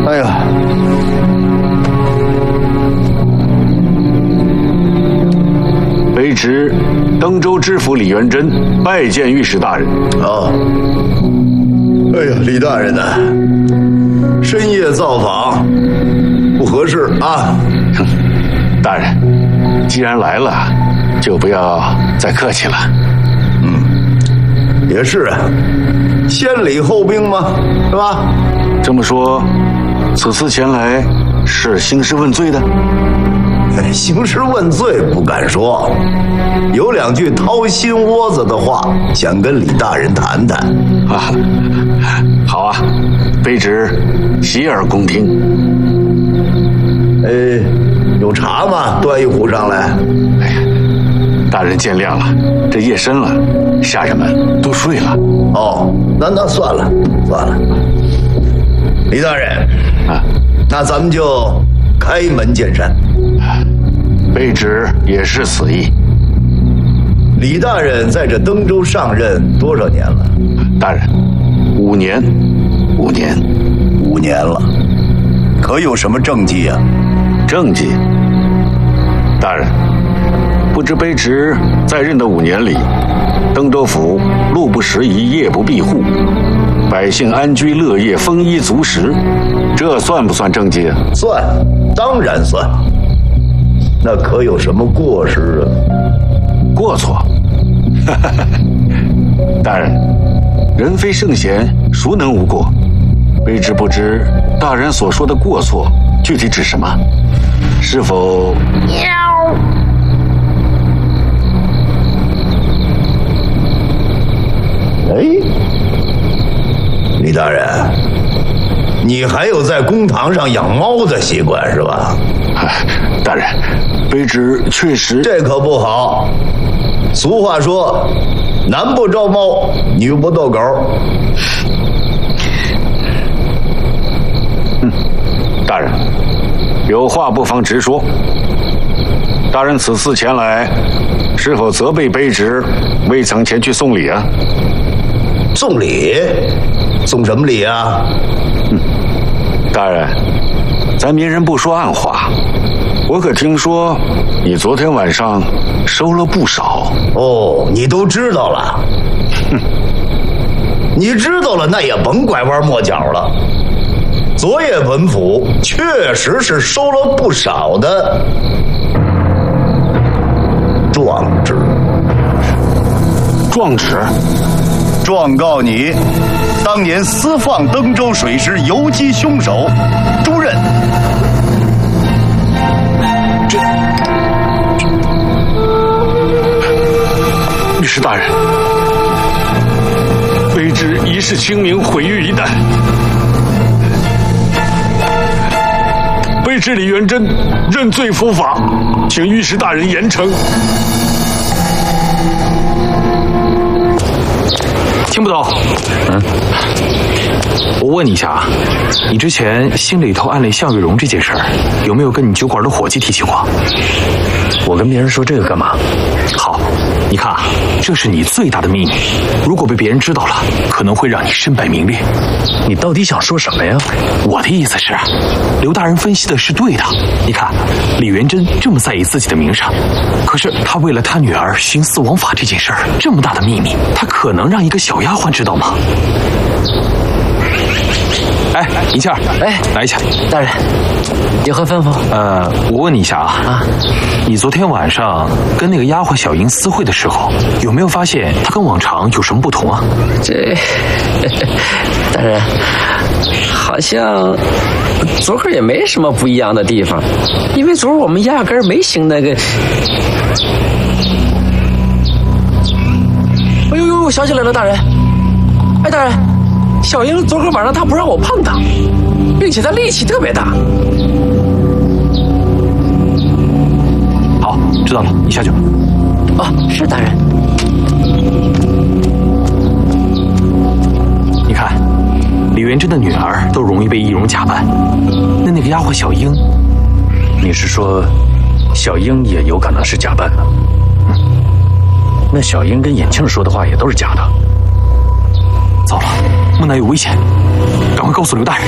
哎呀， 卑职登州知府李元贞拜见御史大人。 哦，哎呀，李大人呐，深夜造访不合适啊。 大人，既然来了，就不要再客气了。 也是啊，先礼后兵嘛，是吧？ 这么说，此次前来是兴师问罪的？ 兴师问罪不敢说，有两句掏心窝子的话想跟李大人谈谈。 啊，好啊，卑职洗耳恭听。 有茶吗？端一壶上来。 哎呀，大人见谅了，这夜深了，下人们都睡了。 哦，那算了，李大人啊， 那咱们就开门见山。 卑职也是此意。 李大人在这登州上任多少年了？ 大人，5年 ，5年了，可有什么政绩啊？ 政绩？大人，不知卑职在任的5年里，登州府路不拾遗，夜不闭户，百姓安居乐业，丰衣足食，这算不算政绩啊？ 算，当然算。那可有什么过失啊？ 过错？大人，人非圣贤，孰能无过？卑职不知大人所说的过错具体指什么，是否？ 李大人，你还有在公堂上养猫的习惯是吧？ 大人，卑职确实…… 这可不好。俗话说，男不招猫，女不逗狗。 大人，有话不妨直说。大人此次前来，是否责备卑职未曾前去送礼啊？ 送礼？送什么礼啊？ 大人，咱明人不说暗话，我可听说你昨天晚上收了不少。 哦，你都知道了。你知道了，那也甭拐弯抹角了。昨夜本府确实是收了不少的状纸。 状纸？ 状告你，当年私放登州水师游击凶手朱任。 御史大人，卑职一世清明，毁于一旦。卑职李元贞认罪伏法，请御史大人严惩。 听不懂？我问你一下啊，你之前心里头暗恋向月荣这件事儿，有没有跟你酒馆的伙计提起过？我跟别人说这个干嘛？好，你看啊，这是你最大的秘密，如果被别人知道了，可能会让你身败名裂。你到底想说什么呀？我的意思是，刘大人分析的是对的。你看，李元贞这么在意自己的名声，可是他为了他女儿徇私枉法这件事儿，这么大的秘密，他可能让一个小丫鬟知道吗？哎，银杏儿，来一下。 大人，有何吩咐？ 我问你一下啊，你昨天晚上跟那个丫鬟小英私会的时候，有没有发现她跟往常有什么不同啊？ 大人，好像昨儿也没什么不一样的地方，因为昨儿我们压根儿没行那个。哎呦，我想起来了，大人。哎，大人，小英昨儿晚上她不让我碰她，并且她力气特别大。 好，知道了，你下去吧。 哦，是大人。 你看，李元贞的女儿都容易被易容假扮，那个丫鬟小英， 你是说小英也有可能是假扮的？那小英跟尹庆说的话也都是假的。 糟了，木乃有危险，赶快告诉刘大人。